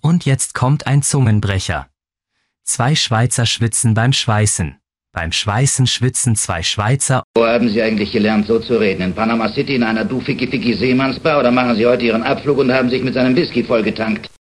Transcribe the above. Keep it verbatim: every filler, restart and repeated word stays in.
Und jetzt kommt ein Zungenbrecher. Zwei Schweizer schwitzen beim Schweißen. Beim Schweißen schwitzen zwei Schweizer. Wo haben Sie eigentlich gelernt, so zu reden? In Panama City in einer du-Ficky-Ficky-Seemannsbar oder machen Sie heute Ihren Abflug und haben sich mit seinem Whisky vollgetankt?